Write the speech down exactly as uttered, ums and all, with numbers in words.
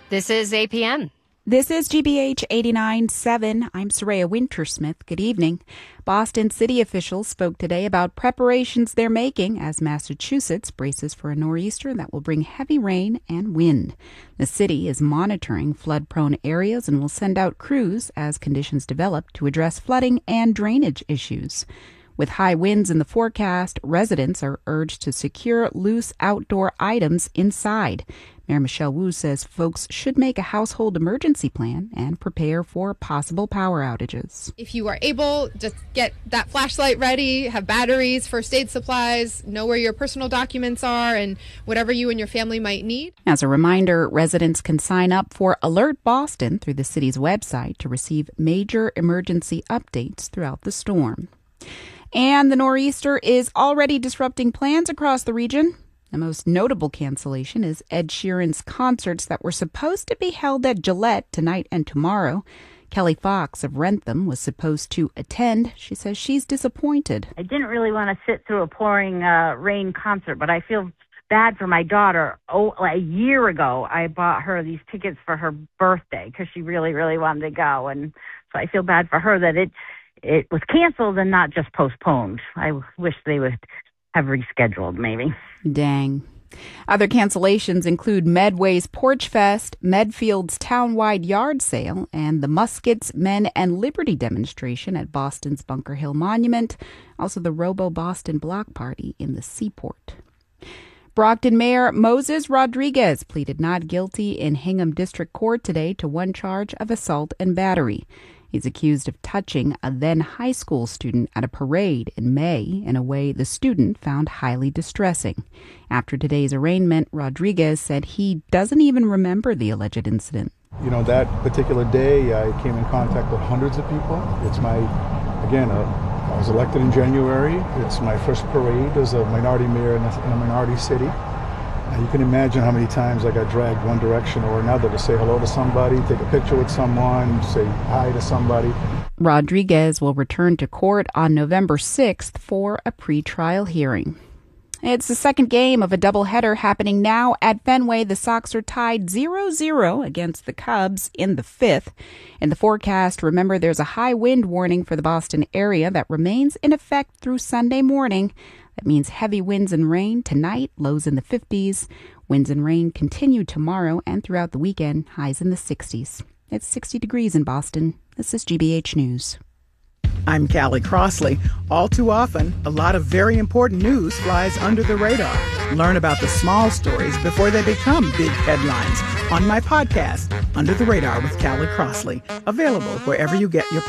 This is A P M. This is G B H eighty-nine point seven. I'm Soraya Wintersmith. Good evening. Boston city officials spoke today about preparations they're making as Massachusetts braces for a nor'easter that will bring heavy rain and wind. The city is monitoring flood-prone areas and will send out crews as conditions develop to address flooding and drainage issues. With high winds in the forecast, residents are urged to secure loose outdoor items inside. Mayor Michelle Wu says folks should make a household emergency plan and prepare for possible power outages. If you are able, just get that flashlight ready, have batteries, first aid supplies, know where your personal documents are, and whatever you and your family might need. As a reminder, residents can sign up for Alert Boston through the city's website to receive major emergency updates throughout the storm. And the nor'easter is already disrupting plans across the region. The most notable cancellation is Ed Sheeran's concerts that were supposed to be held at Gillette tonight and tomorrow. Kelly Fox of Wrentham was supposed to attend. She says she's disappointed. I didn't really want to sit through a pouring uh, rain concert, but I feel bad for my daughter. Oh, a year ago, I bought her these tickets for her birthday because she really, really wanted to go. And so I feel bad for her that it it was canceled and not just postponed. I wish they would have rescheduled, maybe. Dang. Other cancellations include Medway's Porch Fest, Medfield's town-wide yard sale, and the Muskets Men and Liberty demonstration at Boston's Bunker Hill Monument, also the Robo-Boston Block Party in the Seaport. Brockton Mayor Moses Rodriguez pleaded not guilty in Hingham District Court today to one charge of assault and battery. He's accused of touching a then high school student at a parade in May in a way the student found highly distressing. After today's arraignment, Rodriguez said he doesn't even remember the alleged incident. You know, that particular day, I came in contact with hundreds of people. It's my, again, uh, I was elected in January. It's my first parade as a minority mayor in a, in a minority city. Uh, you can imagine how many times I got dragged one direction or another to say hello to somebody, take a picture with someone, say hi to somebody. Rodriguez will return to court on November sixth for a pretrial hearing. It's the second game of a doubleheader happening now at Fenway. The Sox are tied zero zero against the Cubs in the fifth. In the forecast, remember there's a high wind warning for the Boston area that remains in effect through Sunday morning. That means heavy winds and rain tonight, lows in the fifties. Winds and rain continue tomorrow and throughout the weekend, highs in the sixties. It's sixty degrees in Boston. This is G B H News. I'm Callie Crossley. All too often, a lot of very important news flies under the radar. Learn about the small stories before they become big headlines on my podcast, Under the Radar with Callie Crossley, available wherever you get your